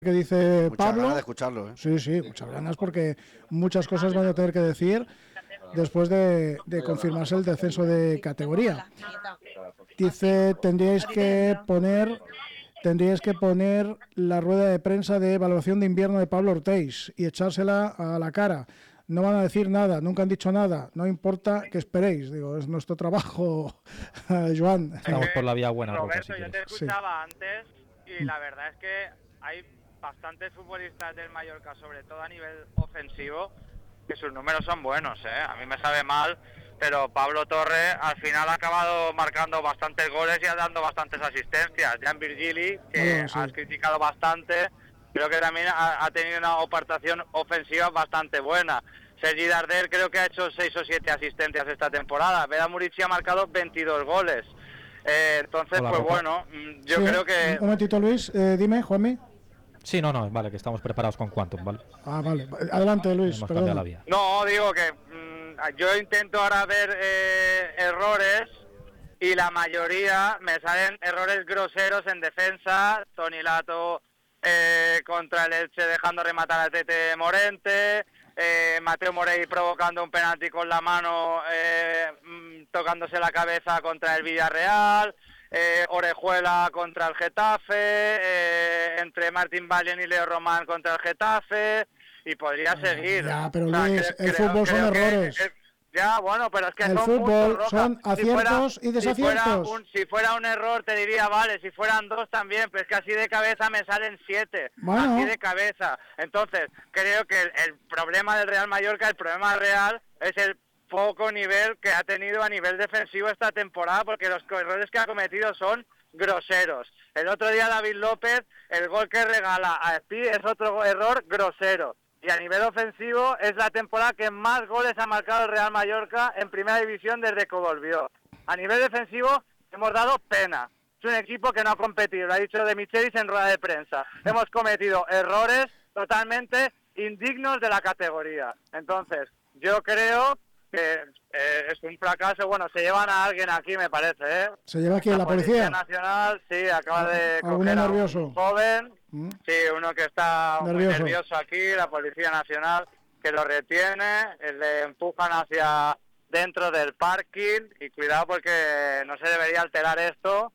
que dice muchas Pablo. Ganas de escucharlo, ¿eh? Sí, sí, muchas ganas porque muchas cosas van a tener que decir después de confirmarse el descenso de categoría. Dice, tendríais que poner la rueda de prensa de evaluación de invierno de Pablo Ortiz y echársela a la cara. No van a decir nada, nunca han dicho nada, no importa que esperéis, digo, es nuestro trabajo, Joan. Estamos por la vía buena, Roberto, Roca, yo te escuchaba antes y la verdad es que hay bastantes futbolistas del Mallorca, sobre todo a nivel ofensivo, que sus números son buenos, ¿eh? A mí me sabe mal, pero Pablo Torre al final ha acabado marcando bastantes goles y dando bastantes asistencias. Jan Virgili, que sí, has criticado bastante, creo que también ha tenido una aportación ofensiva bastante buena. Sergi Darder creo que ha hecho 6 o 7 asistencias esta temporada. Veda Murici ha marcado 22 goles. Entonces, Hola, pues Roca. bueno, yo Sí, creo que... Un momentito, Luis, dime, Juanmi. Sí, no, vale, que estamos preparados con Quantum, ¿vale? Ah, vale. Adelante, Luis. Hemos cambiado la Perdón. vía. No, digo que yo intento ahora ver errores y la mayoría me salen errores groseros en defensa. Toni Lato contra el Elche dejando rematar a Tete Morente, Mateo Morey provocando un penalti con la mano tocándose la cabeza contra el Villarreal, Orejuela contra el Getafe, entre Martín Vallen y Leo Román contra el Getafe, y podría seguir. Ya, pero Luis, el fútbol son errores. Ya, bueno, pero es que El son fútbol muchos, Roca. son aciertos y desaciertos. Si fuera un error te diría, vale, si fueran 2 también, pero es que así de cabeza me salen 7. Bueno. Así de cabeza. Entonces, creo que el problema del Real Mallorca, el problema real, es el poco nivel que ha tenido a nivel defensivo esta temporada, porque los errores que ha cometido son groseros. El otro día David López, el gol que regala a Espí es otro error grosero. Y a nivel ofensivo es la temporada que más goles ha marcado el Real Mallorca en primera división desde que volvió. A nivel defensivo hemos dado pena. Es un equipo que no ha competido, lo ha dicho De Michelis en rueda de prensa. Hemos cometido errores totalmente indignos de la categoría. Entonces, yo creo que es un fracaso. Bueno, se llevan a alguien aquí, me parece, ¿eh? ¿Se lleva aquí la policía? Nacional, sí, acaba de coger a un joven, sí, uno que está muy nervioso aquí, la Policía Nacional, que lo retiene, le empujan hacia dentro del parking, y cuidado porque no se debería alterar esto,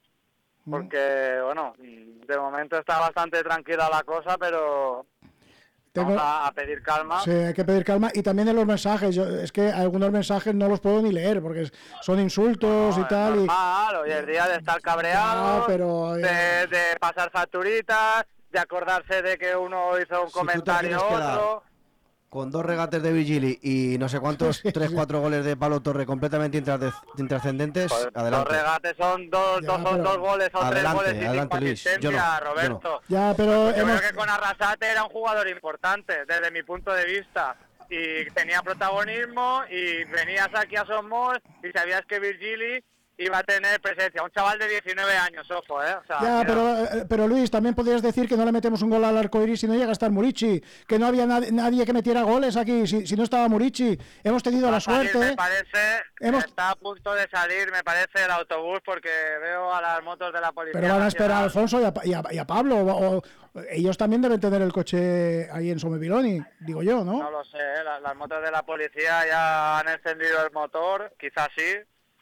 porque, bueno, de momento está bastante tranquila la cosa, pero... Vamos a pedir calma. Sí, hay que pedir calma. Y también en los mensajes. Es que algunos mensajes no los puedo ni leer porque son insultos y tal. Es normal, hoy es día de estar cabreado, de pasar facturitas, de acordarse de que uno hizo un comentario otro. Con 2 regates de Virgili y no sé cuántos, 3-4 goles de Pablo Torre completamente intrascendentes, Pues adelante. 2 regates son 2 goles o 3 goles y 5 asistencias, Roberto. Ya, pero yo creo que con Arrasate era un jugador importante desde mi punto de vista y tenía protagonismo, y venías aquí a Somos y sabías que Virgili iba a tener presencia. Un chaval de 19 años, ojo, ¿eh? O sea, ya, pero Luis, también podrías decir que no le metemos un gol al Arcoiris si no llega a estar Murici, que no había nadie que metiera goles aquí si no estaba Murici. Hemos tenido la suerte. Me parece, está a punto de salir, me parece, el autobús, porque veo a las motos de la policía. Pero van a esperar a Alfonso y a Pablo. Ellos también deben tener el coche ahí en Someviloni, digo yo, ¿no? No lo sé, las motos de la policía ya han encendido el motor, quizás sí,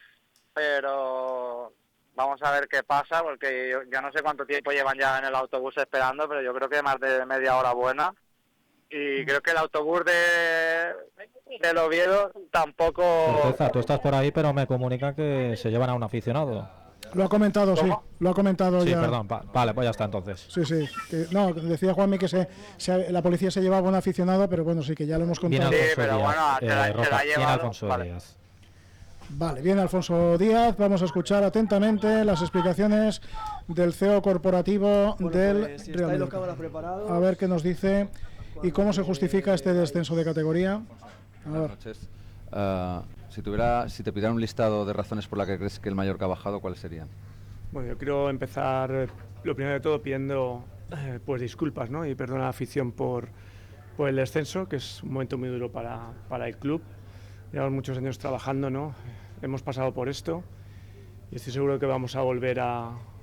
pero vamos a ver qué pasa, porque yo no sé cuánto tiempo llevan ya en el autobús esperando, pero yo creo que más de media hora buena, y creo que el autobús del Oviedo tampoco... Certeza, tú estás por ahí, pero me comunican que se llevan a un aficionado. Lo ha comentado, ¿Cómo? sí, lo ha comentado sí, ya. Perdón, vale, pues ya está entonces. Sí, no, decía Juanmi que la policía se llevaba a un aficionado, pero bueno, sí, que ya lo hemos contado. Viene Sí, pero bueno, se la ha llevado. Viene Alfonso Díaz. Vale, viene Alfonso Díaz, vamos a escuchar atentamente las explicaciones del CEO corporativo del Real Mallorca. A ver qué nos dice y cómo se justifica este descenso de categoría. Buenas noches. Si te pidieran un listado de razones por las que crees que el Mallorca ha bajado, ¿cuáles serían? Bueno, yo quiero empezar, lo primero de todo, pidiendo pues disculpas, ¿no? Y perdón a la afición por el descenso, que es un momento muy duro para el club. Llevamos muchos años trabajando, ¿no? Hemos pasado por esto y estoy seguro que vamos a volver a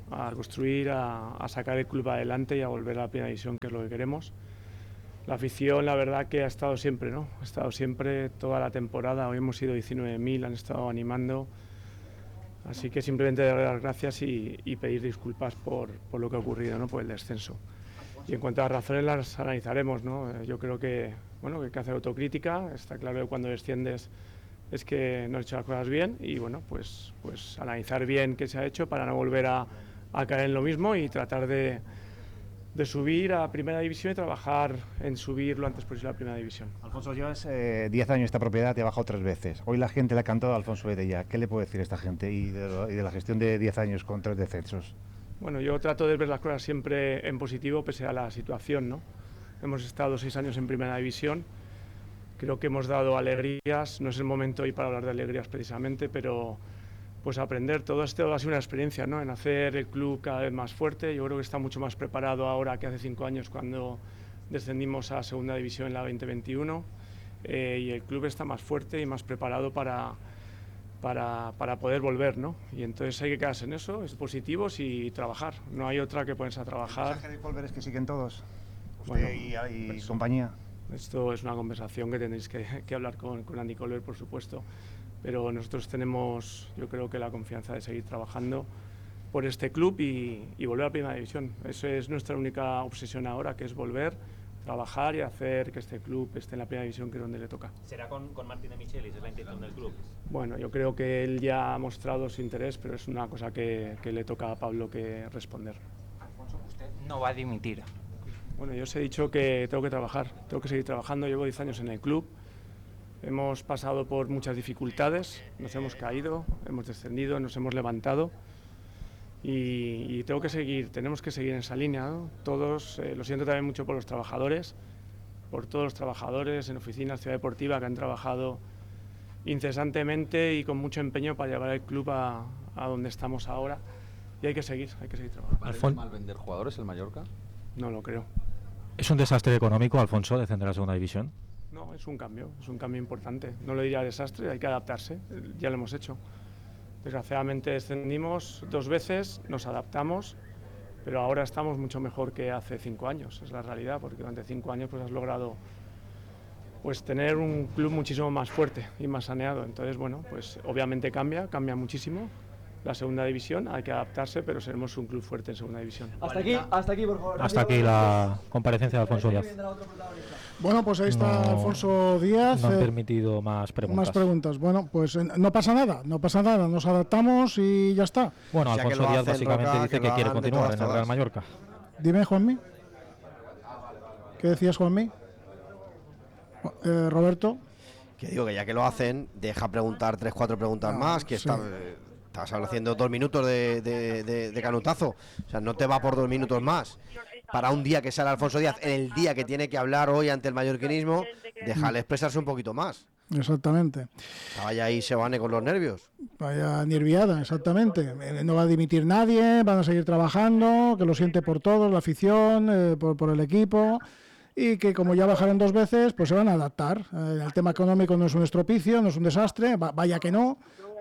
a construir, a sacar el club adelante y a volver a la primera división, que es lo que queremos. La afición, la verdad que ha estado siempre, ¿no? Ha estado siempre toda la temporada. Hoy hemos sido 19.000, han estado animando. Así que simplemente dar las gracias y pedir disculpas por lo que ha ocurrido, ¿no? Por el descenso. Y en cuanto a las razones las analizaremos, ¿no? Yo creo que, bueno, que hay que hacer autocrítica. Está claro que cuando desciendes es que no has hecho las cosas bien y bueno, pues analizar bien qué se ha hecho para no volver a caer en lo mismo y tratar de subir a Primera División y trabajar en subir lo antes posible a Primera División. Alfonso, llevas 10 años esta propiedad, te ha bajado 3 veces. Hoy la gente le ha cantado a Alfonso Vedella. ¿Qué le puede decir a esta gente y de la gestión de 10 años con 3 descensos? Bueno, yo trato de ver las cosas siempre en positivo pese a la situación, ¿no? Hemos estado 6 años en Primera División. Creo que hemos dado alegrías, no es el momento hoy para hablar de alegrías precisamente, pero pues aprender, todo esto ha sido una experiencia, ¿no? En hacer el club cada vez más fuerte. Yo creo que está mucho más preparado ahora que hace 5 años cuando descendimos a Segunda División en la 2021 y el club está más fuerte y más preparado para poder volver, ¿no? Y entonces hay que quedarse en eso, es positivos y trabajar, no hay otra que ponerse a trabajar. ¿El mensaje de Colbert es que siguen todos? ¿Usted Bueno, y compañía? Esto es una conversación que tenéis que hablar con Andy Colbert, por supuesto, pero nosotros tenemos, yo creo que la confianza de seguir trabajando por este club y volver a Primera División. Eso es nuestra única obsesión ahora, que es volver, trabajar y hacer que este club esté en la Primera División, que es donde le toca. ¿Será con Martín de Michelis? ¿Es la intención del club? Bueno, yo creo que él ya ha mostrado su interés, pero es una cosa que le toca a Pablo que responder. Alfonso, usted no va a dimitir. Bueno, yo os he dicho que tengo que trabajar, tengo que seguir trabajando. Llevo 10 años en el club, hemos pasado por muchas dificultades, nos hemos caído, hemos descendido, nos hemos levantado y tenemos que seguir en esa línea, ¿no? Todos, lo siento también mucho por los trabajadores, por todos los trabajadores en oficinas, Ciudad Deportiva, que han trabajado incesantemente y con mucho empeño para llevar el club a donde estamos ahora y hay que seguir trabajando. ¿Parece mal vender jugadores el Mallorca? No lo creo. ¿Es un desastre económico, Alfonso, descender a la Segunda División? No, es un cambio importante. No lo diría desastre, hay que adaptarse, ya lo hemos hecho. Desgraciadamente descendimos 2 veces, nos adaptamos, pero ahora estamos mucho mejor que hace 5 años, es la realidad, porque durante 5 años pues has logrado pues tener un club muchísimo más fuerte y más saneado. Entonces, bueno, pues obviamente cambia muchísimo. La Segunda División, hay que adaptarse, pero seremos un club fuerte en Segunda División. Hasta aquí, por favor. Hasta aquí la comparecencia de Alfonso Díaz. Bueno, pues ahí está Alfonso Díaz. No han permitido más preguntas. Bueno, pues no pasa nada, nos adaptamos y ya está. Bueno, Alfonso Díaz básicamente dice que quiere continuar en el Real Mallorca. Dime, Juanmi. ¿Qué decías, Juanmi? Roberto. Que digo que ya que lo hacen, deja preguntar 3-4 preguntas más, que sí. Estás haciendo 2 minutos de canutazo, o sea, no te va por 2 minutos más. Para un día que sale Alfonso Díaz, en el día que tiene que hablar hoy ante el mallorquinismo, déjale expresarse un poquito más. Exactamente. Vaya ahí se van con los nervios. Vaya nerviada, exactamente. No va a dimitir nadie, van a seguir trabajando, que lo siente por todos, la afición, por el equipo. Y que como ya bajaron 2 veces, pues se van a adaptar. El tema económico no es un estropicio, no es un desastre, vaya que no,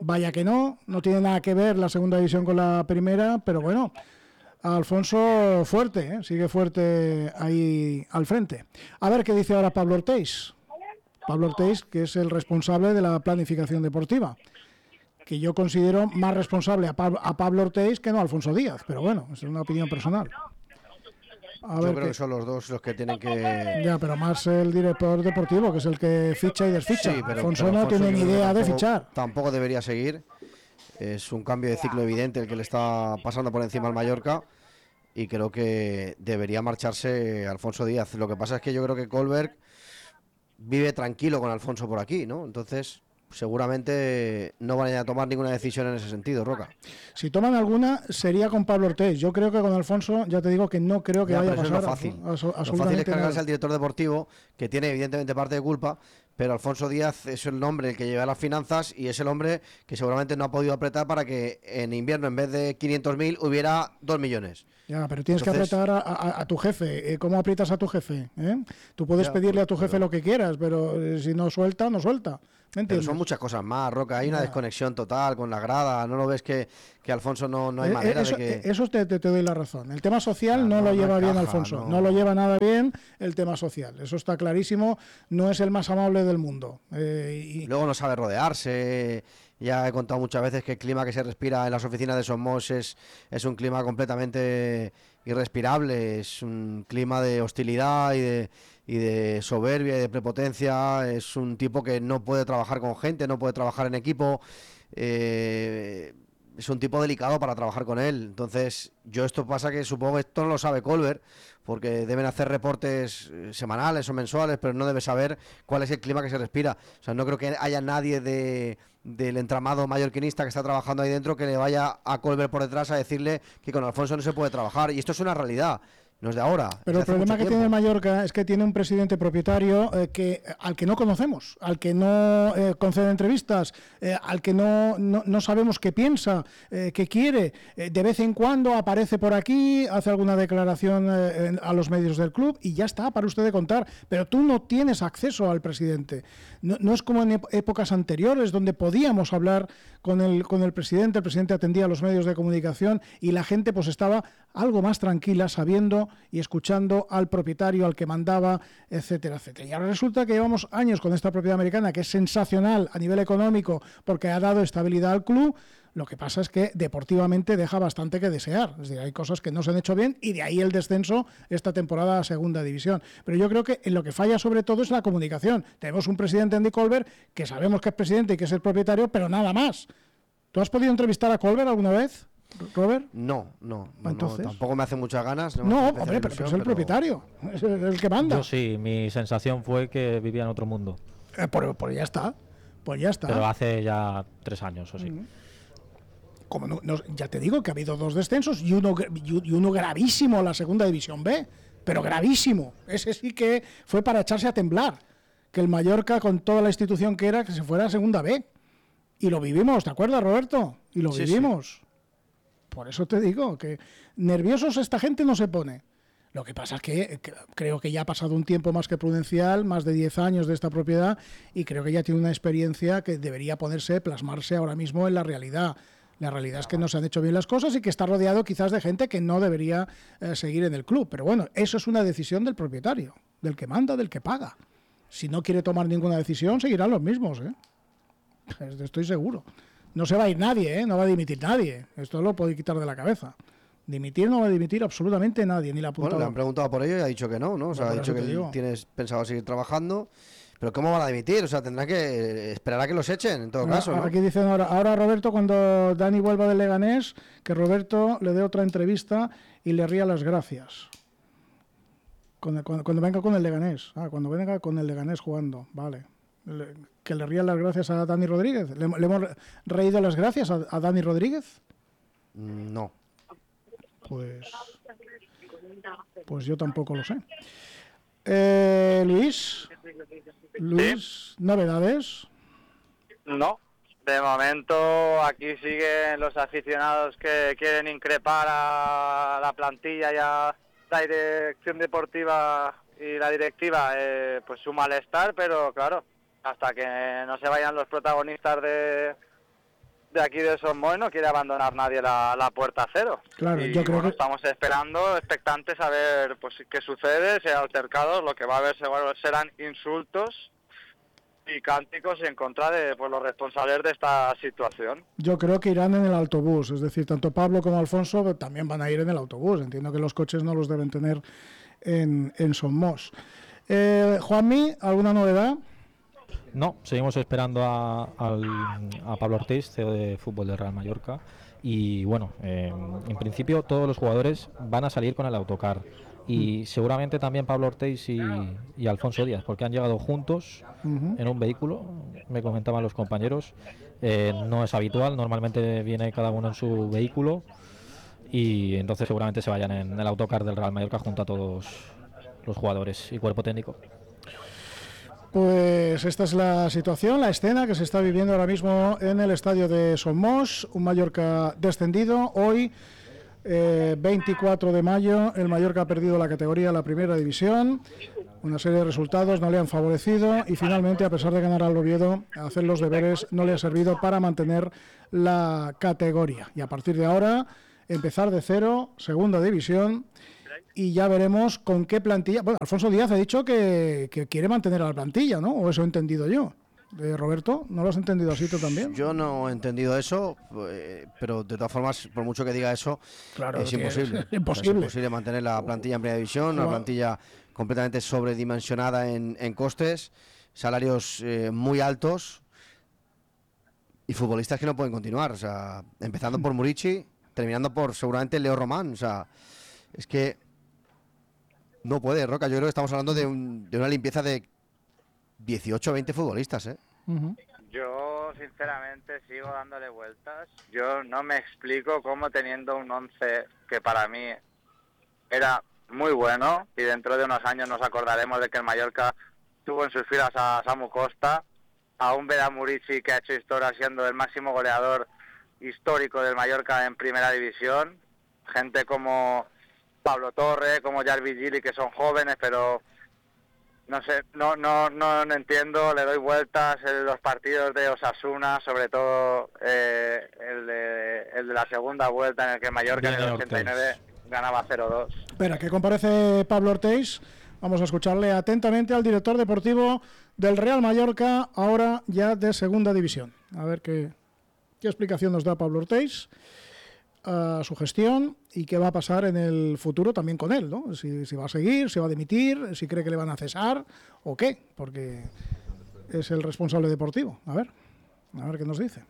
no tiene nada que ver la Segunda División con la Primera, pero bueno, Alfonso fuerte, sigue fuerte ahí al frente. A ver qué dice ahora Pablo Ortéis. Pablo Ortéis, que es el responsable de la planificación deportiva, que yo considero más responsable a Pablo Ortéis que no a Alfonso Díaz, pero bueno, es una opinión personal. Yo creo que son los dos los que tienen que... Ya, pero más el director deportivo, que es el que ficha y desficha. Sí, Alfonso no tiene ni idea de fichar. Tampoco debería seguir. Es un cambio de ciclo evidente el que le está pasando por encima al Mallorca y creo que debería marcharse Alfonso Díaz. Lo que pasa es que yo creo que Colbert vive tranquilo con Alfonso por aquí, ¿no? Entonces... seguramente no van a tomar ninguna decisión en ese sentido, Roca. Si toman alguna, sería con Pablo Ortéis. Yo creo que con Alfonso, ya te digo que no creo que vaya a pasar. Eso es lo fácil. Lo fácil es cargarse al director deportivo, que tiene evidentemente parte de culpa, pero Alfonso Díaz es el hombre el que lleva las finanzas y es el hombre que seguramente no ha podido apretar para que en invierno, en vez de 500.000, hubiera 2 millones. Ya, pero tienes que apretar a tu jefe. ¿Cómo aprietas a tu jefe? Tú puedes pedirle a tu jefe lo que quieras, pero si no suelta, no suelta. Pero son muchas cosas más, Roca. Hay una desconexión total con la grada. ¿No lo ves que Alfonso no hay manera de que...? Eso te doy la razón. El tema social no lo lleva bien Alfonso. No lo lleva nada bien el tema social. Eso está clarísimo. No es el más amable del mundo. Luego no sabe rodearse. Ya he contado muchas veces que el clima que se respira en las oficinas de Somos es un clima completamente irrespirable. Es un clima de hostilidad y de soberbia y de prepotencia. Es un tipo que no puede trabajar con gente, no puede trabajar en equipo. Es un tipo delicado para trabajar con él. Entonces, esto pasa que supongo que esto no lo sabe Colbert, porque deben hacer reportes semanales o mensuales, pero no debe saber cuál es el clima que se respira. O sea, no creo que haya nadie del entramado mallorquinista que está trabajando ahí dentro que le vaya a Colbert por detrás a decirle que con Alfonso no se puede trabajar. Y esto es una realidad. No es de ahora. Pero el problema que tiene Mallorca es que tiene un presidente propietario al que no conocemos, al que no concede entrevistas, al que no sabemos qué piensa, qué quiere. De vez en cuando aparece por aquí, hace alguna declaración a los medios del club y ya está, para usted de contar. Pero tú no tienes acceso al presidente. No es como en épocas anteriores donde podíamos hablar con el presidente atendía a los medios de comunicación y la gente pues estaba algo más tranquila sabiendo y escuchando al propietario, al que mandaba, etcétera, etcétera. Y ahora resulta que llevamos años con esta propiedad americana que es sensacional a nivel económico porque ha dado estabilidad al club. Lo que pasa es que deportivamente deja bastante que desear. Es decir, hay cosas que no se han hecho bien y de ahí el descenso esta temporada a segunda división. Pero yo creo que en lo que falla sobre todo es la comunicación. Tenemos un presidente, Andy Colbert, que sabemos que es presidente y que es el propietario, pero nada más. ¿Tú has podido entrevistar a Colbert alguna vez, Robert? No, tampoco me hace muchas ganas. No, hombre, pero es el propietario, es el que manda. Yo sí, mi sensación fue que vivía en otro mundo. Pues ya está, Pero hace ya 3 años o sí. Como ya te digo que ha habido 2 descensos y uno gravísimo en la segunda división B, pero gravísimo. Ese sí que fue para echarse a temblar, que el Mallorca, con toda la institución que era, que se fuera a segunda B. Y lo vivimos, ¿te acuerdas, Roberto? Y lo vivimos. Sí. Por eso te digo que nerviosos esta gente no se pone. Lo que pasa es que creo que ya ha pasado un tiempo más que prudencial, más de 10 años de esta propiedad, y creo que ya tiene una experiencia que debería plasmarse ahora mismo en la realidad. La realidad es que no se han hecho bien las cosas y que está rodeado quizás de gente que no debería seguir en el club. Pero bueno, eso es una decisión del propietario, del que manda, del que paga. Si no quiere tomar ninguna decisión, seguirán los mismos, estoy seguro. No se va a ir nadie, no va a dimitir nadie. Esto lo puede quitar de la cabeza. Dimitir no va a dimitir absolutamente nadie, ni la apuntado. Bueno, le han preguntado por ello y ha dicho que no. O sea, ha dicho que tienes pensado seguir trabajando. Pero ¿cómo van a dimitir? O sea, tendrán que esperar a que los echen, en todo caso, ¿no? Aquí dicen ahora Roberto, cuando Dani vuelva del Leganés, que Roberto le dé otra entrevista y le ría las gracias. Cuando venga con el Leganés. Cuando venga con el Leganés jugando, vale. Que le rían las gracias a Dani Rodríguez. ¿Le hemos reído las gracias a Dani Rodríguez? No. Pues yo tampoco lo sé. Luis, ¿Sí? ¿Novedades? No. De momento aquí siguen los aficionados que quieren increpar a la plantilla y a la dirección deportiva y la directiva, pues su malestar, pero claro, hasta que no se vayan los protagonistas de aquí de Somos, no quiere abandonar nadie la puerta a cero. Claro, y yo creo que estamos esperando, expectantes a ver pues qué sucede, sea altercados, lo que va a haber serán insultos y cánticos en contra de los responsables de esta situación. Yo creo que irán en el autobús, es decir, tanto Pablo como Alfonso también van a ir en el autobús. Entiendo que los coches no los deben tener en Somos. Juanmi, ¿alguna novedad? No, seguimos esperando a Pablo Ortiz, CEO de fútbol de Real Mallorca, y bueno, en principio todos los jugadores van a salir con el autocar y seguramente también Pablo Ortiz y Alfonso Díaz, porque han llegado juntos en un vehículo, me comentaban los compañeros. No es habitual, normalmente viene cada uno en su vehículo y entonces seguramente se vayan en el autocar del Real Mallorca junto a todos los jugadores y cuerpo técnico. Pues esta es la situación, la escena que se está viviendo ahora mismo en el estadio de Somos, un Mallorca descendido. Hoy 24 de mayo, el Mallorca ha perdido la categoría, la primera división. Una serie de resultados no le han favorecido y finalmente, a pesar de ganar al Oviedo, hacer los deberes no le ha servido para mantener la categoría. Y a partir de ahora, empezar de cero, segunda división, y ya veremos con qué plantilla. Bueno, Alfonso Díaz ha dicho que quiere mantener a la plantilla, ¿no? O eso he entendido yo. Roberto, ¿no lo has entendido así tú también? Yo no he entendido eso, pero de todas formas, por mucho que diga eso, claro, es imposible. Es imposible. Es imposible mantener la plantilla en primera división, una plantilla completamente sobredimensionada en costes, salarios muy altos y futbolistas que no pueden continuar. O sea, empezando por Murici, terminando por seguramente Leo Román. O sea, es que no puede, Roca. Yo creo que estamos hablando de una limpieza de 18 o 20 futbolistas, ¿eh? Yo, sinceramente, sigo dándole vueltas. Yo no me explico cómo, teniendo un 11 que para mí era muy bueno, y dentro de unos años nos acordaremos de que el Mallorca tuvo en sus filas a Samu Costa, a un Vedat Murici que ha hecho historia siendo el máximo goleador histórico del Mallorca en primera división, gente como Pablo Torre, como Jarvis Gili, que son jóvenes, pero no sé, no entiendo, le doy vueltas en los partidos de Osasuna, sobre todo el de la segunda vuelta, en el que Mallorca en el 89 ganaba 0-2. Espera, que comparece Pablo Ortiz. Vamos a escucharle atentamente al director deportivo del Real Mallorca, ahora ya de segunda división. A ver qué explicación nos da Pablo Ortiz a su gestión y qué va a pasar en el futuro también con él, ¿no? Si va a seguir, si va a dimitir, si cree que le van a cesar o qué, porque es el responsable deportivo. A ver qué nos dice.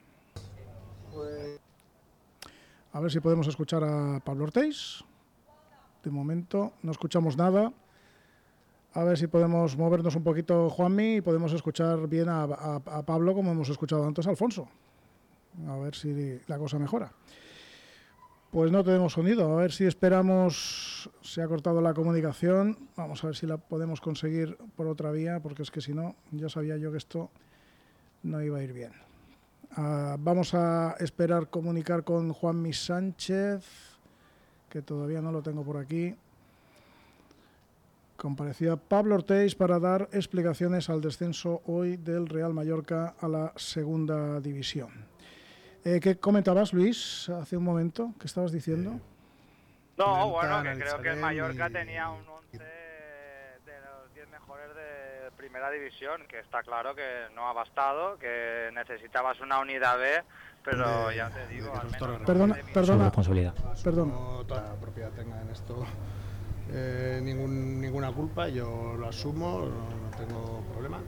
A ver si podemos escuchar a Pablo Ortiz. De momento no escuchamos nada. A ver si podemos movernos un poquito, Juanmi, y podemos escuchar bien a Pablo como hemos escuchado antes a Alfonso. A ver si la cosa mejora. Pues no tenemos sonido, a ver si esperamos. Se ha cortado la comunicación, vamos a ver si la podemos conseguir por otra vía, porque es que si no, ya sabía yo que esto no iba a ir bien. Vamos a esperar comunicar con Juanmi Sánchez, que todavía no lo tengo por aquí. Comparecía Pablo Ortiz para dar explicaciones al descenso hoy del Real Mallorca a la segunda división. ¿Qué comentabas, Luis, hace un momento? ¿Qué estabas diciendo? No, bueno, que creo que el Mallorca tenía un 11 de los 10 mejores de primera división, que está claro que no ha bastado, que necesitabas una unidad B, pero ya te digo, al menos... Perdona. Responsabilidad. Perdón. No toda la propiedad tenga en esto ninguna culpa, yo lo asumo, no tengo problema.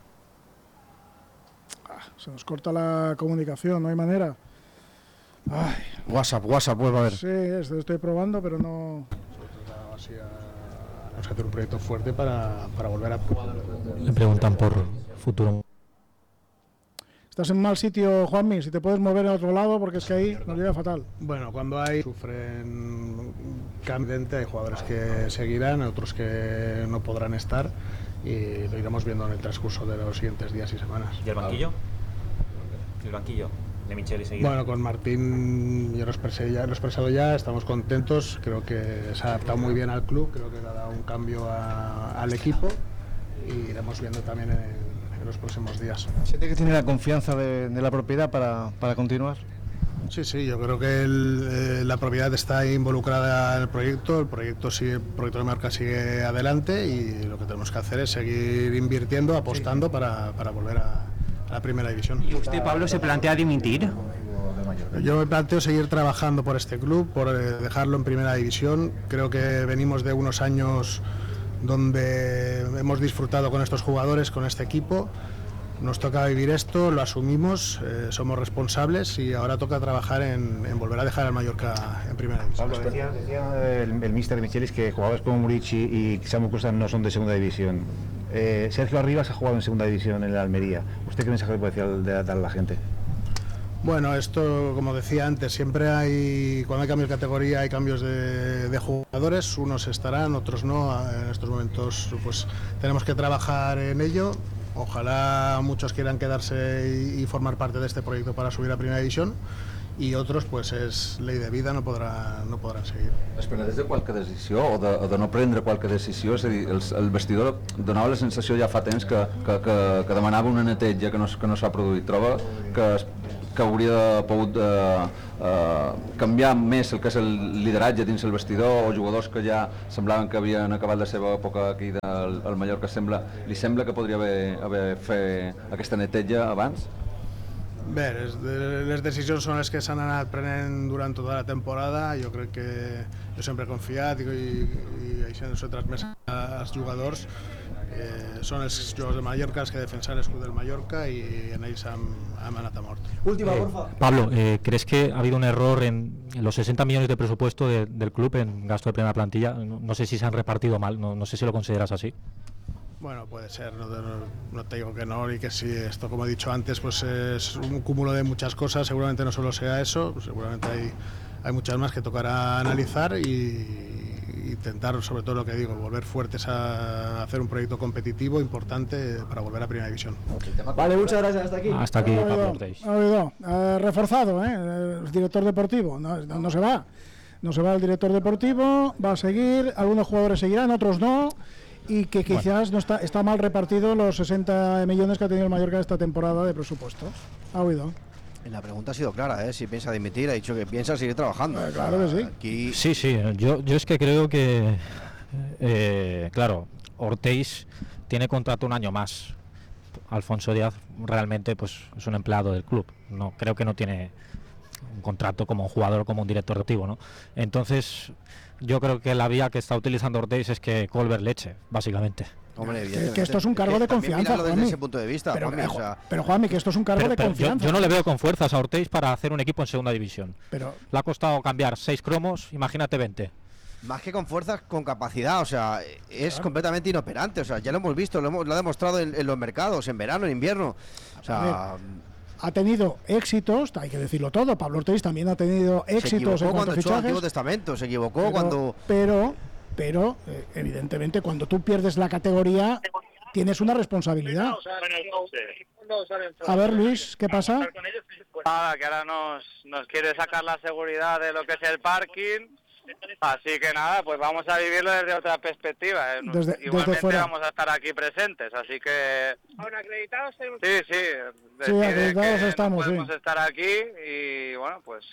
Se nos corta la comunicación, no hay manera. Ay. WhatsApp, vuelvo a ver. Sí, estoy probando, pero no... Vamos a hacer un proyecto fuerte para volver a... Le preguntan por futuro. Estás en mal sitio, Juanmi, si te puedes mover a otro lado, porque es que ahí nos llega fatal. Bueno, cuando sufren cambio, hay jugadores que seguirán, otros que no podrán estar, y lo iremos viendo en el transcurso de los siguientes días y semanas. ¿Y el banquillo? ¿El banquillo de Micheli seguirá? Bueno, con Martín yo lo he expresado ya, estamos contentos, creo que se ha adaptado muy bien al club, creo que le ha dado un cambio al equipo, y iremos viendo también en los próximos días. ¿Siente que tiene la confianza de la propiedad para continuar? Sí, yo creo que la propiedad está involucrada en el proyecto de marca sigue adelante, y lo que tenemos que hacer es seguir invirtiendo, apostando para volver a la primera división. ¿Y usted, Pablo, se plantea dimitir? Yo me planteo seguir trabajando por este club, por dejarlo en primera división. Creo que venimos de unos años donde hemos disfrutado con estos jugadores, con este equipo. Nos toca vivir esto, lo asumimos, somos responsables, y ahora toca trabajar en volver a dejar al Mallorca en primera división. Pablo, decía el míster Michelis que jugadores como Murici y Samu Costa no son de segunda división. Sergio Arribas ha jugado en segunda división en el Almería. ¿Usted qué mensaje le puede decir a la gente? Bueno, esto, como decía antes, siempre cuando hay cambios de categoría hay cambios de jugadores, unos estarán, otros no. En estos momentos pues tenemos que trabajar en ello. Ojalá muchos quieran quedarse y formar parte de este proyecto para subir a primera división, y otros pues es ley de vida, no podrán seguir. Es penedeix de qualque decisió o de no prendre qualque decisió? És a dir, el vestidor donava la sensació ja fa temps que demanava una neteja que no s'ha produït. Troba que hauria pogut canviar més el que és el lideratge dins el vestidor, o jugadors que ja semblaven que havien acabat la seva època aquí al Mallorca, li sembla que podria haver fet aquesta neteja abans? Bé, les decisions són les que s'han anat prenent durant tota la temporada. Jo crec que jo sempre he confiat i això s'ho he transmès als jugadors. Són els jugadors de Mallorca els que defensen l'escut del Mallorca y en ells hem anat a mort. Última, porfa. Pablo, ¿crees que ha habido un error en los 60 millones de presupuesto del club en gasto de primera plantilla? No sé si se han repartido mal, no sé si lo consideras así. Bueno, puede ser, no te digo que no y que sí. Esto, como he dicho antes, pues es un cúmulo de muchas cosas. Seguramente no solo sea eso, seguramente hay muchas más que tocará analizar y intentar, sobre todo lo que digo, volver fuertes a hacer un proyecto competitivo importante para volver a Primera División. Vale, muchas gracias. Hasta aquí. Hasta aquí, Pablo Ortiz. Ha oído. Reforzado, el director deportivo. No se va. No se va el director deportivo, va a seguir. Algunos jugadores seguirán, otros no. Y que quizás no está mal repartido los 60 millones que ha tenido el Mallorca esta temporada de presupuestos. Ha oído. La pregunta ha sido clara, si piensa dimitir, ha dicho que piensa seguir trabajando. Claro que sí. Aquí... Sí, yo es que creo que, claro, Ortiz tiene contrato un año más. Alfonso Díaz realmente pues es un empleado del club. No creo que no tiene un contrato como un jugador, como un director deportivo, ¿no? Entonces yo creo que la vía que está utilizando Ortiz es que Colbert le eche, básicamente. Hombre, que esto es un cargo de confianza, desde ese punto de vista. Pero Juanmi, que esto es un cargo de confianza. Yo no le veo con fuerzas a Ortiz para hacer un equipo en segunda división. Pero le ha costado cambiar 6 cromos, imagínate 20. Más que con fuerzas, con capacidad, o sea, es completamente inoperante, o sea, ya lo hemos visto, lo ha demostrado en los mercados, en verano, en invierno, o sea... Ha tenido éxitos, hay que decirlo todo. Pablo Ortiz también ha tenido éxitos en cuanto a fichajes. Se equivocó cuando echó el Antiguo Testamento, se equivocó cuando... Pero evidentemente, cuando tú pierdes la categoría, tienes una responsabilidad. A ver, Luis, ¿qué pasa? Nada, que ahora nos quiere sacar la seguridad de lo que es el parking. Así que nada, pues vamos a vivirlo desde otra perspectiva. Igualmente fuera. Vamos a estar aquí presentes, así que... ¿Aún acreditados? Sí, acreditados estamos, podemos estar aquí y bueno, pues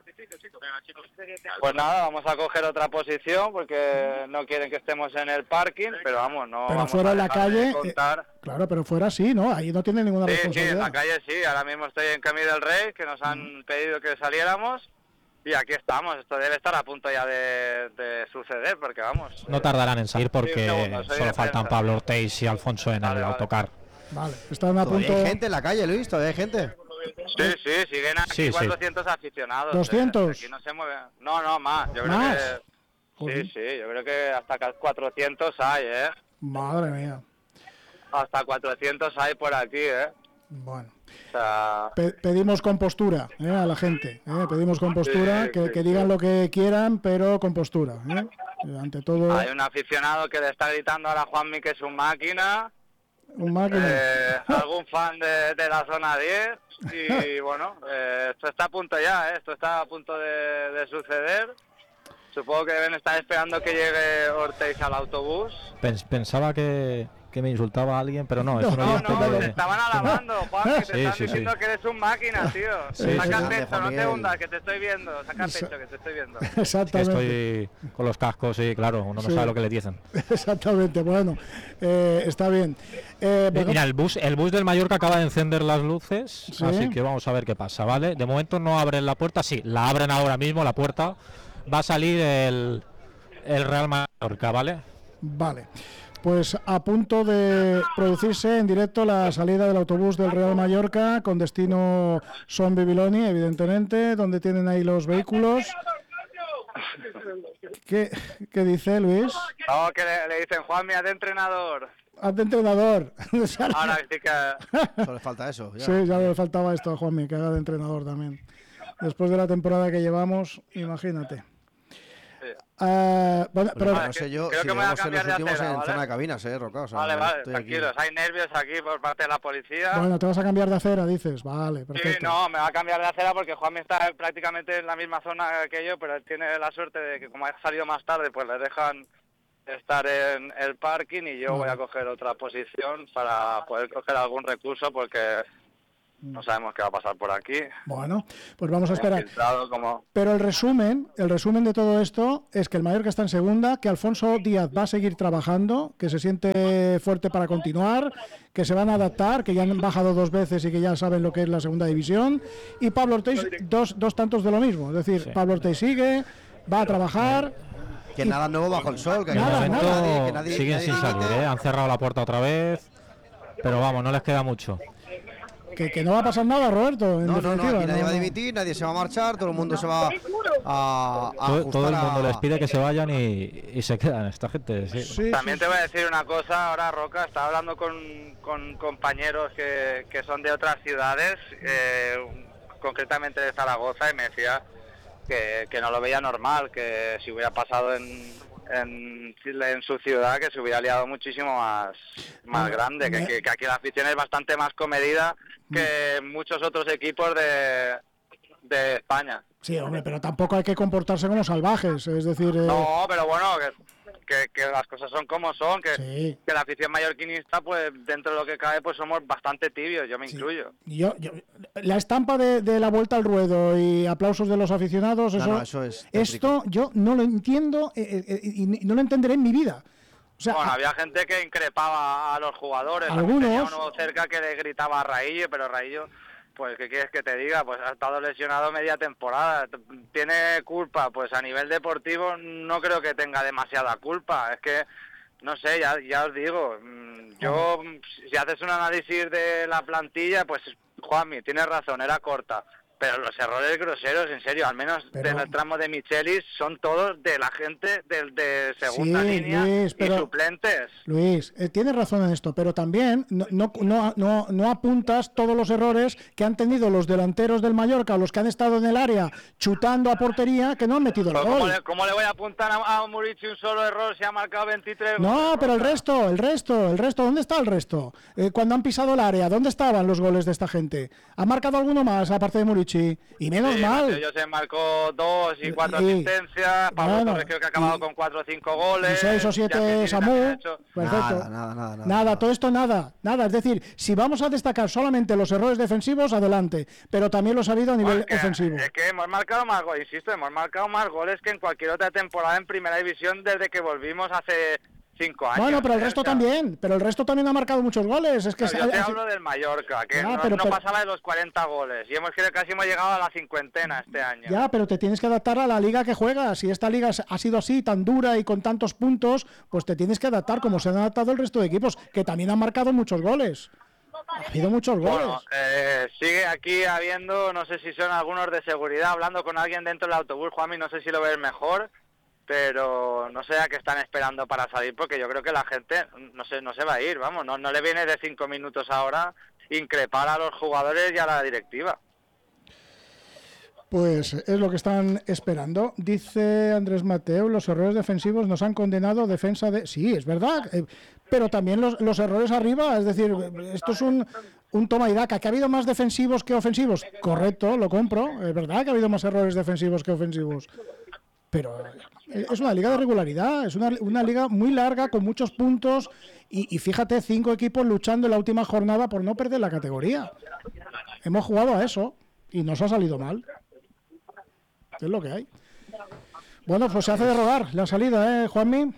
nada, vamos a coger otra posición porque no quieren que estemos en el parking, pero vamos, no pero vamos fuera a en la calle, claro, pero fuera sí, ¿no? Ahí no tiene ninguna responsabilidad. Sí, en la calle sí, ahora mismo estoy en Camí del Rey, que nos han pedido que saliéramos. Y aquí estamos, esto debe estar a punto ya de suceder, porque vamos... No tardarán en salir porque solo faltan Pablo Ortiz y Alfonso en el autocar. Vale, están a punto... ¿Hay gente en la calle, Luis? ¿Todavía hay gente? Sí, siguen aquí 400 aficionados. ¿200? Aquí no se mueve. No, más. Yo creo que... Sí, yo creo que hasta 400 hay, Madre mía. Hasta 400 hay por aquí, Bueno. O sea... pedimos compostura a la gente, pedimos compostura, que digan lo que quieran, pero compostura, ante todo. Hay un aficionado que le está gritando ahora a Juanmi que es un máquina. Algún fan de la zona 10 y bueno, esto está a punto ya, esto está a punto de suceder. Supongo que deben estar esperando que llegue Ortiz al autobús. Pensaba que me insultaba a alguien, pero no, eso no, te estaban alabando, Juan, que te están diciendo que eres un máquina, tío. Saca el pecho, no te hundas, que te estoy viendo, saca el pecho, que te estoy viendo. Exactamente. Estoy con los cascos y claro, uno no sabe lo que le dicen. Exactamente, bueno, está bien. Mira, el bus del Mallorca acaba de encender las luces, así que vamos a ver qué pasa, ¿vale? De momento no abren la puerta, sí, la abren ahora mismo, la puerta. Va a salir el Real Mallorca, ¿vale? Vale. Pues a punto de producirse en directo la salida del autobús del Real Mallorca con destino Son Bibiloni, evidentemente, donde tienen ahí los vehículos. ¿Qué dice Luis? No, que le dicen Juanmi, haz de entrenador. Haz de entrenador. Ahora sí que... Solo le falta eso. Ya. Sí, ya le faltaba esto a Juanmi, que haga de entrenador también. Después de la temporada que llevamos, imagínate. Bueno, pero no sé yo, creo si que me voy a vamos en los cambiar de últimos acera, en ¿vale? zona de cabinas, Roca. O sea, Vale, estoy tranquilos, aquí. hay nervios aquí por parte de la policía. bueno, te vas a cambiar de acera, dices. Vale, perfecto. Sí, no, me va a cambiar de acera porque Juanmi está prácticamente en la misma zona que yo, pero él tiene la suerte de que como ha salido más tarde, pues le dejan estar en el parking y yo voy a coger otra posición para poder coger algún recurso porque no sabemos qué va a pasar por aquí. Bueno, pues vamos a esperar. Filtrado como... Pero el resumen de todo esto es que el Mallorca está en segunda, que Alfonso Díaz va a seguir trabajando, que se siente fuerte para continuar, que se van a adaptar, que ya han bajado 2 veces y que ya saben lo que es la segunda división. Y Pablo Ortiz, dos tantos de lo mismo. Es decir, sí. Pablo Ortiz sigue, va a trabajar. Que nada nuevo bajo el sol. Que nada, que nadie siguen sin salir, han cerrado la puerta otra vez. Pero vamos, no les queda mucho. Que no va a pasar nada, Roberto. No, aquí nadie va a dimitir, nadie se va a marchar, todo el mundo se va a todo el mundo les pide que se vayan y se quedan esta gente. Sí. Sí, también te voy a decir una cosa, ahora Roca, estaba hablando con compañeros que son de otras ciudades, concretamente de Zaragoza, y me decía que no lo veía normal, que si hubiera pasado en su ciudad, que se hubiera liado muchísimo más grande, que aquí la afición es bastante más comedida que muchos otros equipos de España. Sí, hombre, pero tampoco hay que comportarse como salvajes, es decir... No, pero bueno, que las cosas son como son, que la afición mallorquinista, pues dentro de lo que cabe, pues somos bastante tibios, yo me incluyo. La estampa de la vuelta al ruedo y aplausos de los aficionados, eso es esto yo no lo entiendo y no lo entenderé en mi vida. O sea, bueno, había gente que increpaba a los jugadores, algunos... tenía uno cerca que le gritaba a Raillo, pero Raillo... Pues, ¿qué quieres que te diga? Pues ha estado lesionado media temporada. ¿Tiene culpa? Pues a nivel deportivo no creo que tenga demasiada culpa. Es que, no sé, ya os digo, yo, si haces un análisis de la plantilla, pues Juanmi, tienes razón, era corta. Pero los errores groseros, en serio, al menos en el tramo de Michelis, son todos de la gente de segunda línea, Luis, y suplentes. Luis, tienes razón en esto, pero también no apuntas todos los errores que han tenido los delanteros del Mallorca, los que han estado en el área chutando a portería, que no han metido el gol. ¿Cómo le voy a apuntar a Murici un solo error si ha marcado 23? No, pero el resto, ¿dónde está el resto? Cuando han pisado el área, ¿dónde estaban los goles de esta gente? ¿Ha marcado alguno más, aparte de Murici? Y menos mal. Yo se marcó 2 y 4 asistencias. Pablo Torres creo que ha acabado con 4 o 5 goles. 6 o 7 Samu. Perfecto. Nada, todo esto nada. Es decir, si vamos a destacar solamente los errores defensivos, adelante. Pero también los ha habido a nivel ofensivo. Es que hemos marcado más goles, insisto, hemos marcado más goles que en cualquier otra temporada en primera división desde que volvimos hace 5 años. Bueno, pero el resto también. Pero el resto también ha marcado muchos goles. Es que yo te hablo del Mallorca, que no pasaba de los 40 goles. Y casi hemos llegado a la 50 este año. Ya, pero te tienes que adaptar a la liga que juegas. Si esta liga ha sido así, tan dura y con tantos puntos, pues te tienes que adaptar como se han adaptado el resto de equipos, que también han marcado muchos goles. Ha habido muchos goles. Bueno, sigue aquí habiendo, no sé si son algunos de seguridad, hablando con alguien dentro del autobús, Juanmi, no sé si lo ves mejor, pero no sé a qué están esperando para salir, porque yo creo que la gente no se va a ir, vamos, no le viene de 5 minutos ahora increpar a los jugadores y a la directiva. Pues es lo que están esperando. Dice Andrés Mateo, los errores defensivos nos han condenado defensa de... Sí, es verdad, pero también los errores arriba, es decir, esto es un toma y daca. ¿Que ha habido más defensivos que ofensivos? Correcto, lo compro, es verdad que ha habido más errores defensivos que ofensivos. Pero es una liga de regularidad, es una liga muy larga, con muchos puntos, y fíjate, 5 equipos luchando en la última jornada por no perder la categoría. Hemos jugado a eso y nos ha salido mal. Es lo que hay. Bueno, pues se hace de rogar la salida, Juanmi.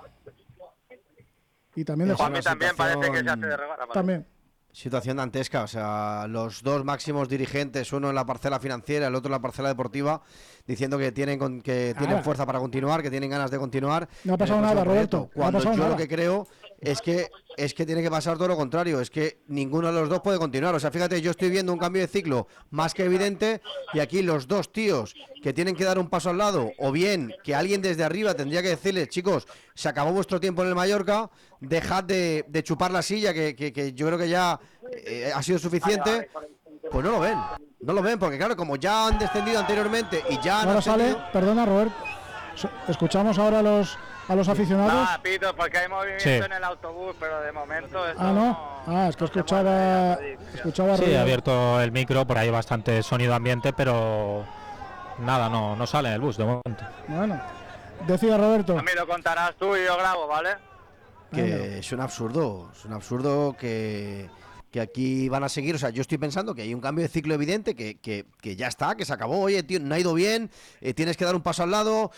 Y también de Juanmi también parece que se hace de rogar. También. Situación dantesca, o sea, los dos máximos dirigentes, uno en la parcela financiera, el otro en la parcela deportiva, diciendo que tienen tienen fuerza para continuar, que tienen ganas de continuar. No ha pasado nada, Roberto. Cuando yo nada. Lo que creo es que tiene que pasar todo lo contrario, es que ninguno de los dos puede continuar. O sea, fíjate, yo estoy viendo un cambio de ciclo más que evidente, y aquí los dos tíos que tienen que dar un paso al lado, o bien que alguien desde arriba tendría que decirles, chicos, se acabó vuestro tiempo en el Mallorca, dejad de chupar la silla, que yo creo que ya ha sido suficiente. Pues no lo ven, porque claro, como ya han descendido anteriormente y ya han ahora sale, perdona Robert, Escuchamos ahora a los aficionados. Pito, porque hay movimiento en el autobús, pero de momento es que escuchaba sí, he abierto el micro, por ahí hay bastante sonido ambiente, pero nada, no sale el bus de momento. Bueno, decía Roberto. A mí lo contarás tú y yo grabo, ¿vale? Que es un absurdo que aquí van a seguir. O sea, yo estoy pensando que hay un cambio de ciclo evidente, que ya está, que se acabó. Oye, tío, no ha ido bien, tienes que dar un paso al lado.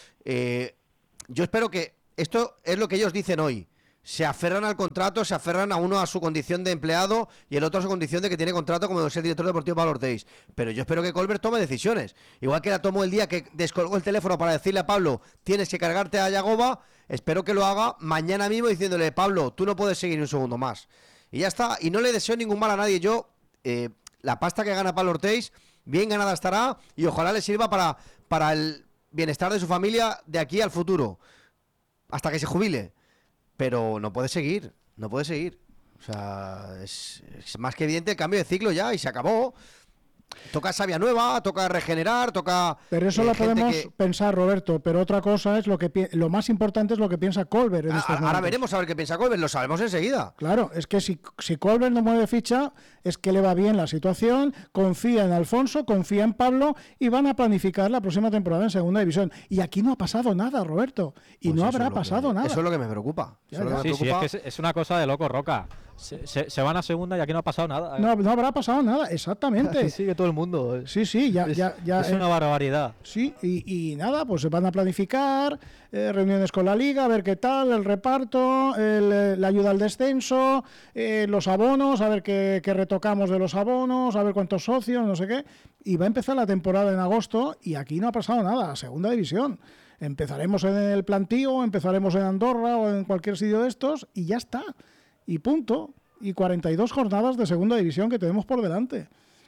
Yo espero que esto es lo que ellos dicen hoy. Se aferran al contrato, se aferran a uno a su condición de empleado y el otro a su condición de que tiene contrato como es el director deportivo Pablo Ortiz. Pero yo espero que Colbert tome decisiones. Igual que la tomó el día que descolgó el teléfono para decirle a Pablo, tienes que cargarte a Yagoba, espero que lo haga mañana mismo diciéndole, Pablo, tú no puedes seguir un segundo más. Y ya está, y no le deseo ningún mal a nadie. Yo, la pasta que gana Pablo Ortiz, bien ganada estará y ojalá le sirva para el bienestar de su familia de aquí al futuro, hasta que se jubile. Pero no puede seguir. O sea, es más que evidente el cambio de ciclo ya y se acabó. Toca savia nueva, toca regenerar, toca... Pero eso lo podemos pensar, Roberto, pero otra cosa es lo más importante es lo que piensa Colbert en estos momentos. Ahora veremos a ver qué piensa Colbert, lo sabemos enseguida. Claro, es que si Colbert no mueve ficha, es que le va bien la situación, confía en Alfonso, confía en Pablo y van a planificar la próxima temporada en segunda división. Y aquí no ha pasado nada, Roberto, y pues no habrá pasado nada. Eso es lo que me preocupa. Sí, es que es una cosa de loco, Roca. Se van a segunda y aquí no ha pasado nada. No habrá pasado nada, exactamente. Sigue todo el mundo. Sí, ya. Es una barbaridad. Sí, y nada, pues se van a planificar reuniones con la liga, a ver qué tal, el reparto, la ayuda al descenso, los abonos, a ver qué retocamos de los abonos, a ver cuántos socios, no sé qué. Y va a empezar la temporada en agosto y aquí no ha pasado nada, segunda división. Empezaremos en el Plantío, empezaremos en Andorra o en cualquier sitio de estos y ya está. Y punto. Y 42 jornadas de segunda división que tenemos por delante.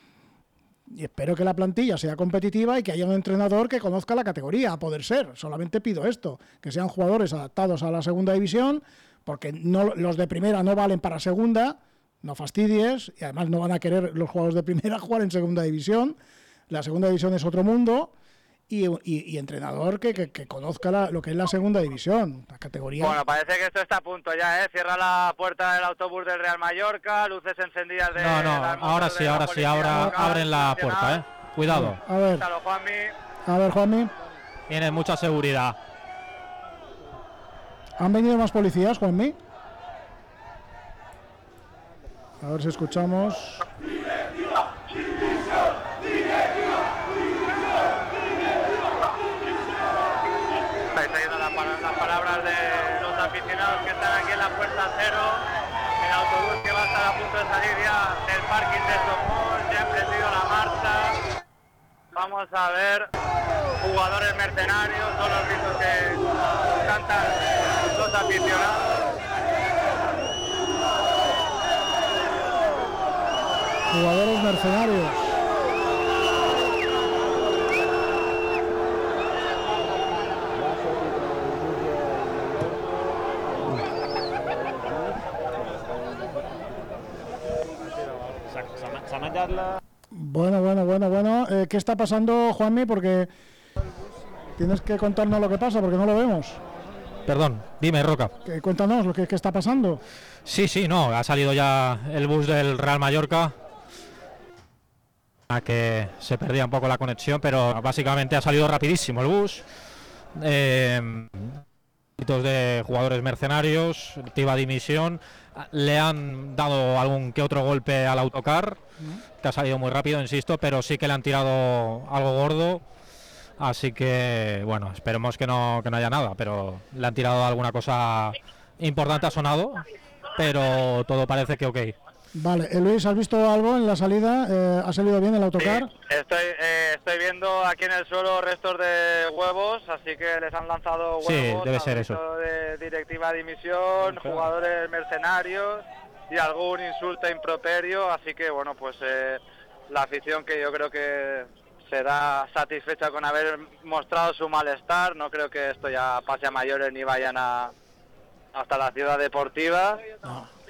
Y espero que la plantilla sea competitiva y que haya un entrenador que conozca la categoría, a poder ser. Solamente pido esto, que sean jugadores adaptados a la segunda división, porque los de primera no valen para segunda, no fastidies, y además no van a querer los jugadores de primera jugar en segunda división. La segunda división es otro mundo. Y entrenador que conozca lo que es la segunda división, la categoría. Bueno, parece que esto está a punto ya, ¿eh? Cierra la puerta del autobús del Real Mallorca, luces encendidas de... No, ahora sí, abren la puerta, ¿eh? Cuidado. A ver, Juanmi. Tiene mucha seguridad. ¿Han venido más policías, Juanmi? A ver si escuchamos... Las palabras de los aficionados que están aquí en la puerta cero, el autobús que va a estar a punto de salir ya del parking de Somos, ya ha emprendido la marcha. Vamos a ver, jugadores mercenarios, son los gritos que cantan los aficionados. Jugadores mercenarios. Bueno. ¿Qué está pasando, Juanmi? Porque tienes que contarnos lo que pasa, porque no lo vemos. Perdón, dime, Roca. Cuéntanos lo que está pasando. Sí, no, ha salido ya el bus del Real Mallorca, a que se perdía un poco la conexión, pero básicamente ha salido rapidísimo el bus. De jugadores mercenarios, activa dimisión, le han dado algún que otro golpe al autocar, que ha salido muy rápido, insisto, pero sí que le han tirado algo gordo, así que bueno, esperemos que no haya nada, pero le han tirado alguna cosa importante, ha sonado, pero todo parece que ok. Vale, Luis, ¿has visto algo en la salida? ¿Ha salido bien el autocar? Sí, estoy viendo aquí en el suelo restos de huevos, así que les han lanzado huevos. Sí, debe ser eso. De directiva de dimisión, jugadores mercenarios y algún insulto improperio, así que bueno, pues la afición, que yo creo que será satisfecha con haber mostrado su malestar. No creo que esto ya pase a mayores ni vayan hasta la ciudad deportiva.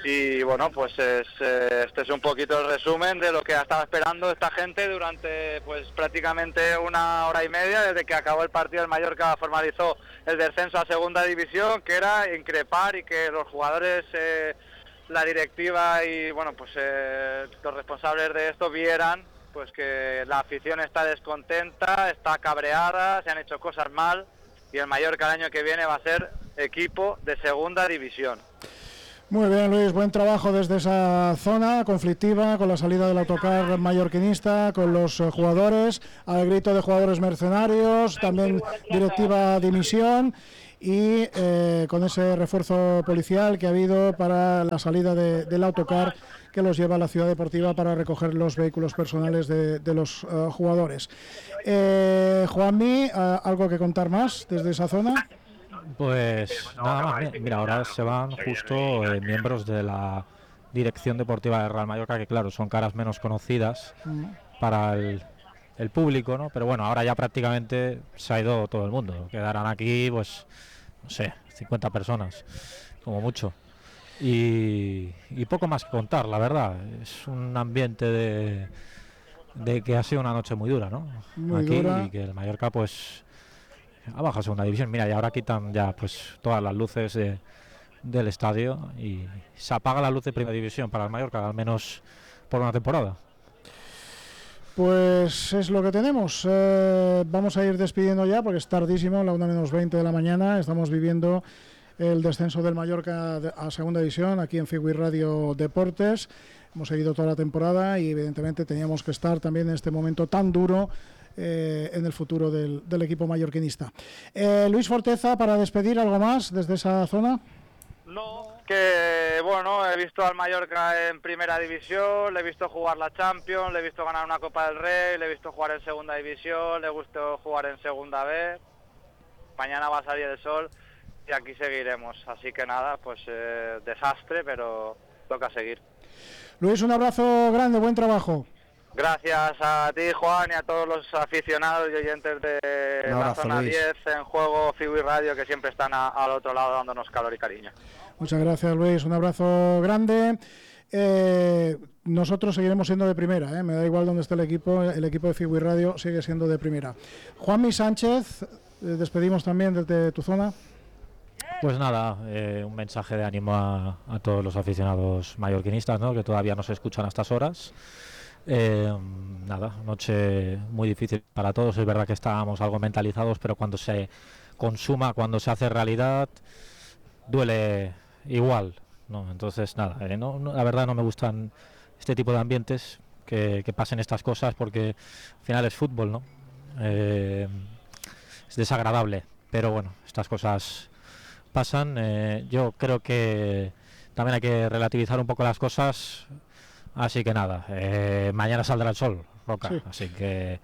Y bueno, pues este es un poquito el resumen de lo que ha estado esperando esta gente durante pues prácticamente 1 hora y media desde que acabó el partido. El Mallorca formalizó el descenso a segunda división, que era increpar y que los jugadores, la directiva y bueno, pues los responsables de esto vieran pues que la afición está descontenta, está cabreada, se han hecho cosas mal y el Mallorca el año que viene va a ser equipo de segunda división. Muy bien, Luis, buen trabajo desde esa zona conflictiva, con la salida del autocar mallorquinista, con los jugadores, al grito de jugadores mercenarios, también directiva dimisión y con ese refuerzo policial que ha habido para la salida del autocar que los lleva a la ciudad deportiva para recoger los vehículos personales de los jugadores. Juanmi, ¿algo que contar más desde esa zona? Pues nada más, mira, ahora se van justo miembros de la dirección deportiva del Real Mallorca, que claro, son caras menos conocidas para el público, ¿no? Pero bueno, ahora ya prácticamente se ha ido todo el mundo, quedarán aquí, pues, no sé, 50 personas, como mucho. Y poco más que contar, la verdad, es un ambiente de que ha sido una noche muy dura, ¿no? Muy aquí dura. Y que el Mallorca, pues, ha bajado a segunda división. Mira, y ahora quitan ya pues todas las luces del estadio y se apaga la luz de primera división para el Mallorca, al menos por una temporada. Pues es lo que tenemos. Vamos a ir despidiendo ya porque es tardísimo, la 1:20 de la mañana. Estamos viviendo el descenso del Mallorca a segunda división aquí en Figui Radio Deportes. Hemos seguido toda la temporada y evidentemente teníamos que estar también en este momento tan duro en el futuro del equipo mallorquinista. Luis Forteza, para despedir, ¿algo más desde esa zona? No, que bueno, he visto al Mallorca en primera división, le he visto jugar la Champions, le he visto ganar una Copa del Rey, le he visto jugar en segunda división, le he visto jugar en segunda B. Mañana va a salir el sol y aquí seguiremos. Así que nada, pues desastre, pero toca seguir. Luis, un abrazo grande, buen trabajo. Gracias a ti, Juan, y a todos los aficionados y oyentes de la zona Luis. 10 en juego Figui Radio, que siempre están al otro lado dándonos calor y cariño. Muchas gracias, Luis, un abrazo grande. Nosotros seguiremos siendo de primera, me da igual dónde esté el equipo de Figui Radio sigue siendo de primera. Juanmi Sánchez, despedimos también desde tu zona. Pues nada, un mensaje de ánimo a todos los aficionados mallorquinistas, ¿no?, que todavía no se escuchan a estas horas. Nada, noche muy difícil para todos. Es verdad que estábamos algo mentalizados, pero cuando se consuma, cuando se hace realidad, duele igual, ¿no? Entonces nada, la verdad no me gustan este tipo de ambientes, que pasen estas cosas, porque al final es fútbol, ¿no? Es desagradable, pero bueno, estas cosas pasan. Yo creo que también hay que relativizar un poco las cosas. Así que nada, mañana saldrá el sol, Roca, sí. Así que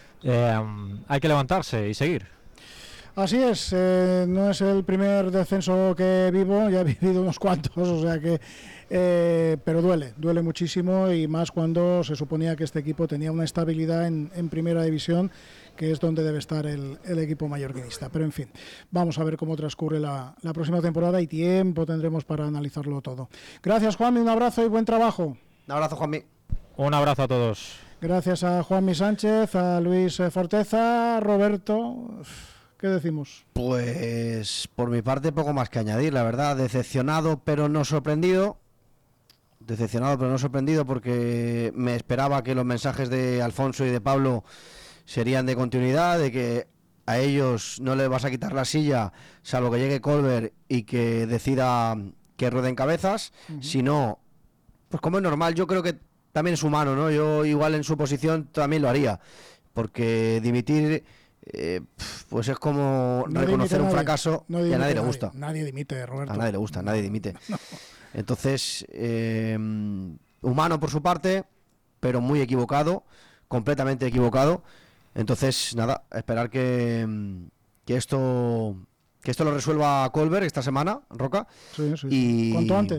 hay que levantarse y seguir. Así es, no es el primer descenso que vivo, ya he vivido unos cuantos, o sea que, pero duele muchísimo, y más cuando se suponía que este equipo tenía una estabilidad en primera división, que es donde debe estar el equipo mallorquinista. Pero en fin, vamos a ver cómo transcurre la próxima temporada y tiempo tendremos para analizarlo todo. Gracias, Juanmi, un abrazo y buen trabajo. Un abrazo, Juanmi. Un abrazo a todos. Gracias a Juanmi Sánchez, a Luis Forteza, Roberto. ¿Qué decimos? Pues por mi parte poco más que añadir, la verdad. Decepcionado pero no sorprendido. Porque me esperaba que los mensajes de Alfonso y de Pablo serían de continuidad, de que a ellos no les vas a quitar la silla salvo que llegue Colbert y que decida que rueden cabezas. Si no, pues como es normal, yo creo que también es humano, ¿no? Yo igual en su posición también lo haría, porque dimitir pues es como no reconocer un fracaso y a nadie le gusta. Nadie dimite, Roberto. A nadie le gusta, nadie dimite. No. Entonces, humano por su parte, pero muy equivocado, completamente equivocado. Entonces, nada, esperar que esto lo resuelva Colbert esta semana, Roca. Sí. Y cuanto antes.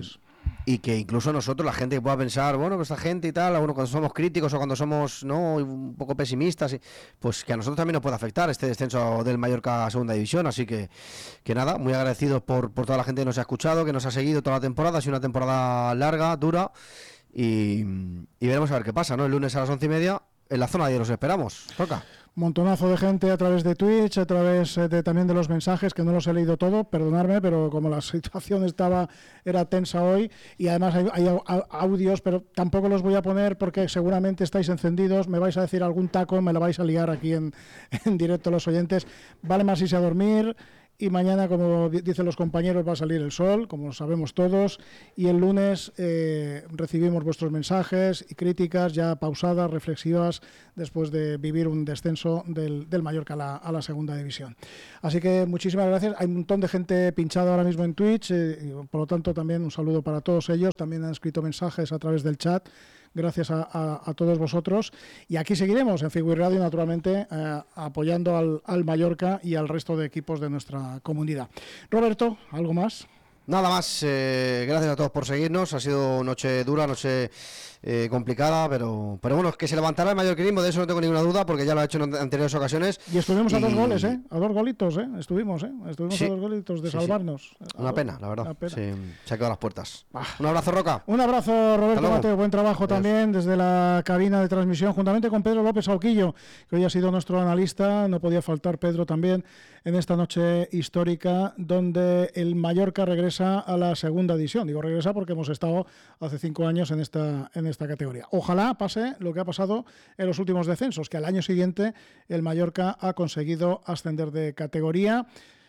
y que incluso nosotros, la gente que pueda pensar, bueno, que esta gente y tal, bueno, cuando somos críticos o cuando somos no un poco pesimistas, pues que a nosotros también nos puede afectar este descenso del Mallorca a segunda división. Así que nada, muy agradecidos por toda la gente que nos ha escuchado, que nos ha seguido toda la temporada. Ha sido una temporada larga, dura, y veremos a ver qué pasa, ¿no? El lunes a las 11:30 en la zona de los esperamos. Toca. Montonazo de gente a través de Twitch, a través también de los mensajes, que no los he leído todo, perdonadme, pero como la situación era tensa hoy, y además hay audios, pero tampoco los voy a poner porque seguramente estáis encendidos, me vais a decir algún taco, me la vais a liar aquí en directo los oyentes. Vale más irse a dormir. Y mañana, como dicen los compañeros, va a salir el sol, como lo sabemos todos, y el lunes recibimos vuestros mensajes y críticas ya pausadas, reflexivas, después de vivir un descenso del Mallorca a la segunda división. Así que muchísimas gracias. Hay un montón de gente pinchada ahora mismo en Twitch, y por lo tanto también un saludo para todos ellos. También han escrito mensajes a través del chat. Gracias a todos vosotros. Y aquí seguiremos en Figui Radio, naturalmente, apoyando al Mallorca y al resto de equipos de nuestra comunidad. Roberto, ¿algo más? Nada más, gracias a todos por seguirnos. Ha sido noche dura, noche complicada, pero bueno, es que se levantará el mallorquinismo, de eso no tengo ninguna duda, porque ya lo ha hecho en anteriores ocasiones. Y estuvimos a 2 goles, a 2 golitos, estuvimos sí, a 2 golitos de salvarnos. Una pena, la verdad. Sí, se ha quedado a las puertas. Un abrazo, Roca. Un abrazo, Roberto Mateo. Buen trabajo también desde la cabina de transmisión, juntamente con Pedro López Auquillo, que hoy ha sido nuestro analista. No podía faltar Pedro también en esta noche histórica, donde el Mallorca regresa a la segunda división. Digo regresa porque hemos estado hace 5 años en esta categoría. Ojalá pase lo que ha pasado en los últimos descensos, que al año siguiente el Mallorca ha conseguido ascender de categoría,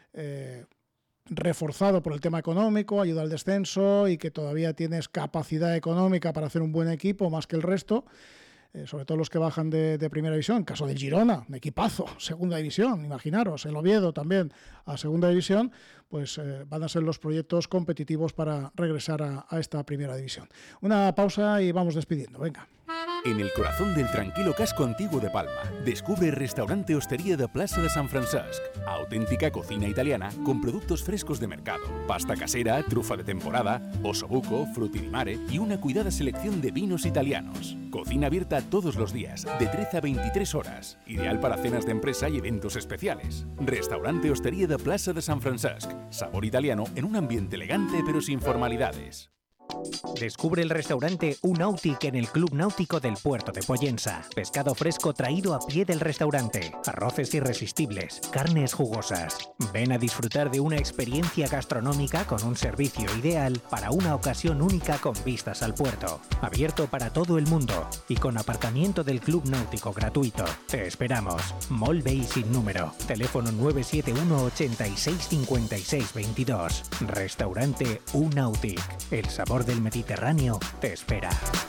reforzado por el tema económico, ayuda al descenso, y que todavía tienes capacidad económica para hacer un buen equipo más que el resto. Sobre todo los que bajan de primera división, en caso del Girona, un equipazo, segunda división, imaginaros, el Oviedo también a segunda división, pues van a ser los proyectos competitivos para regresar a esta primera división. Una pausa y vamos despidiendo, venga. En el corazón del tranquilo casco antiguo de Palma, descubre el restaurante Hostería de Plaza de San Francesc. Auténtica cocina italiana con productos frescos de mercado, pasta casera, trufa de temporada, osobuco, frutti di mare y una cuidada selección de vinos italianos. Cocina abierta todos los días, de 13 a 23 horas. Ideal para cenas de empresa y eventos especiales. Restaurante Hostería de Plaza de San Francesc. Sabor italiano en un ambiente elegante pero sin formalidades. Descubre el restaurante Unautic en el Club Náutico del Puerto de Pollensa. Pescado fresco traído a pie del restaurante, arroces irresistibles, carnes jugosas. Ven a disfrutar de una experiencia gastronómica con un servicio ideal para una ocasión única con vistas al puerto. Abierto para todo el mundo y con aparcamiento del Club Náutico gratuito. Te esperamos. Mall Bay sin número. Teléfono 971 86 56 22. Restaurante Unautic. El sabor del Mediterráneo te espera.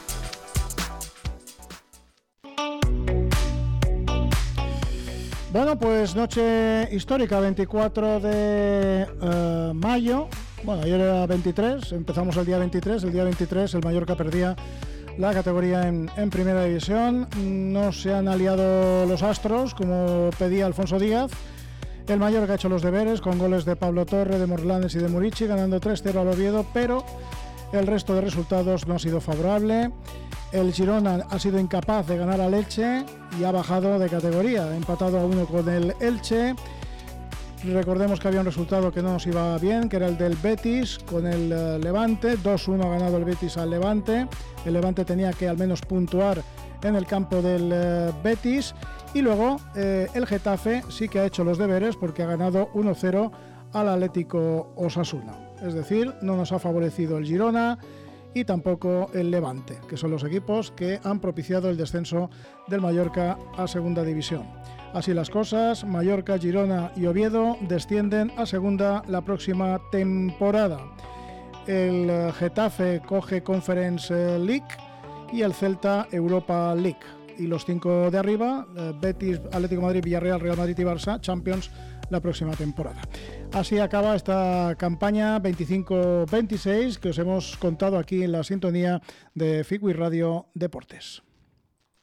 Bueno, pues noche histórica, 24 de mayo. Bueno, ayer era 23, empezamos el día 23. El día 23 el Mallorca perdía la categoría en primera división. No se han aliado los astros, como pedía Alfonso Díaz. El Mallorca ha hecho los deberes con goles de Pablo Torre, de Morlanes y de Murici, ganando 3-0 al Oviedo, pero el resto de resultados no ha sido favorable. El Girona ha sido incapaz de ganar al Elche y ha bajado de categoría, ha empatado a 1 con el Elche. Recordemos que había un resultado que no nos iba bien, que era el del Betis con el Levante. 2-1 ha ganado el Betis al Levante. El Levante tenía que al menos puntuar en el campo del Betis. Y luego el Getafe sí que ha hecho los deberes porque ha ganado 1-0 al Atlético Osasuna. Es decir, no nos ha favorecido el Girona y tampoco el Levante, que son los equipos que han propiciado el descenso del Mallorca a segunda división. Así las cosas, Mallorca, Girona y Oviedo descienden a segunda la próxima temporada. El Getafe coge Conference League y el Celta Europa League. Y los 5 de arriba, Betis, Atlético de Madrid, Villarreal, Real Madrid y Barça, Champions la próxima temporada. Así acaba esta campaña 25-26 que os hemos contado aquí en la sintonía de Figui Radio Deportes.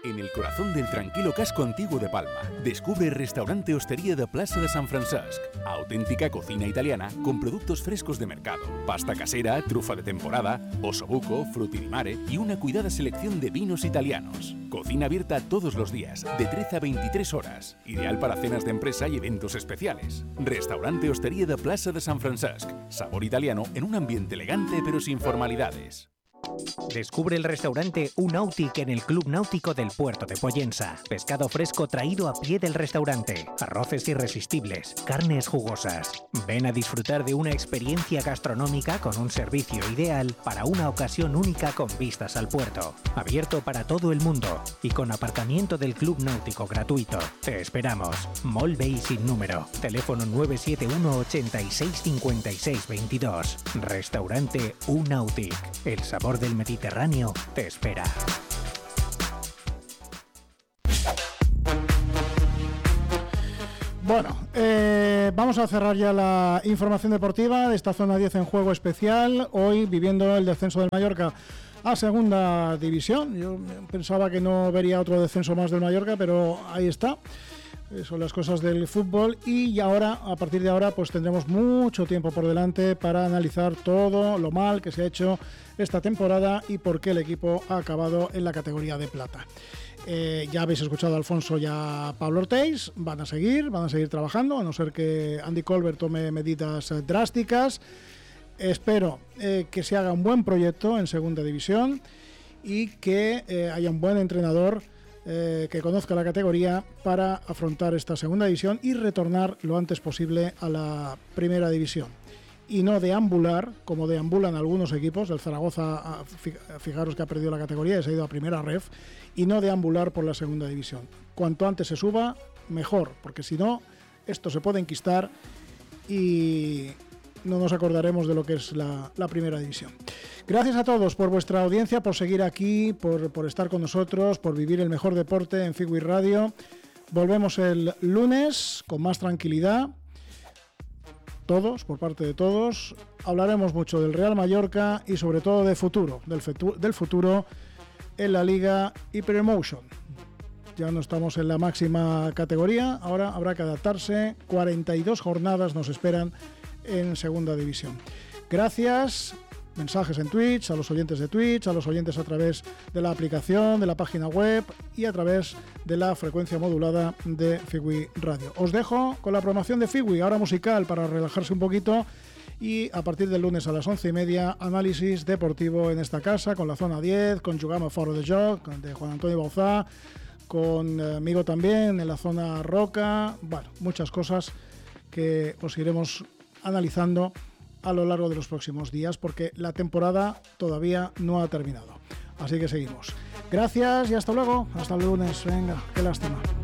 En el corazón del tranquilo casco antiguo de Palma, descubre el restaurante Hostería de Plaza de San Francesc. Auténtica cocina italiana con productos frescos de mercado, pasta casera, trufa de temporada, osobuco, frutti di mare y una cuidada selección de vinos italianos. Cocina abierta todos los días, de 13 a 23 horas. Ideal para cenas de empresa y eventos especiales. Restaurante Hostería de Plaza de San Francesc. Sabor italiano en un ambiente elegante pero sin formalidades. Descubre el restaurante Un Nautic en el Club Náutico del Puerto de Pollensa. Pescado fresco traído a pie del restaurante, arroces irresistibles, carnes jugosas. Ven a disfrutar de una experiencia gastronómica con un servicio ideal para una ocasión única con vistas al puerto. Abierto para todo el mundo y con aparcamiento del Club Náutico gratuito. Te esperamos. Mall Bay sin número. Teléfono 971 86 56 22. Restaurante Un Nautic. El sabor del Mediterráneo te espera. Bueno, vamos a cerrar ya la información deportiva de esta zona 10 en juego especial. Hoy viviendo el descenso del Mallorca a segunda división. Yo pensaba que no vería otro descenso más del Mallorca, pero ahí está. Son las cosas del fútbol y ahora, a partir de ahora, pues tendremos mucho tiempo por delante para analizar todo lo mal que se ha hecho esta temporada y por qué el equipo ha acabado en la categoría de plata. Ya habéis escuchado a Alfonso y a Pablo Ortiz, van a seguir trabajando, a no ser que Andy Colbert tome medidas drásticas. Espero que se haga un buen proyecto en segunda división y que haya un buen entrenador que conozca la categoría para afrontar esta segunda división y retornar lo antes posible a la primera división y no deambular como deambulan algunos equipos. El Zaragoza, fijaros que ha perdido la categoría y se ha ido a primera ref, y no deambular por la segunda división. Cuanto antes se suba, mejor, porque si no, esto se puede enquistar y no nos acordaremos de lo que es la primera división. Gracias a todos por vuestra audiencia, por seguir aquí, por estar con nosotros, por vivir el mejor deporte en Figui Radio. Volvemos el lunes con más tranquilidad. Todos, por parte de todos, hablaremos mucho del Real Mallorca y sobre todo de futuro, del futuro en la Liga Hypermotion. Ya no estamos en la máxima categoría, ahora habrá que adaptarse. 42 jornadas nos esperan en segunda división. Gracias. Mensajes en Twitch, a los oyentes de Twitch, a los oyentes a través de la aplicación, de la página web y a través de la frecuencia modulada de Figui Radio. Os dejo con la programación de Figui, ahora musical para relajarse un poquito, y a partir del lunes a las 11:30 análisis deportivo en esta casa con la zona 10, con Jugama Foro de Joc, de Juan Antonio Bauzá, conmigo también en la zona Roca. Bueno, muchas cosas que os iremos analizando a lo largo de los próximos días, porque la temporada todavía no ha terminado. Así que seguimos. Gracias y hasta luego. Hasta el lunes. Venga, qué lástima.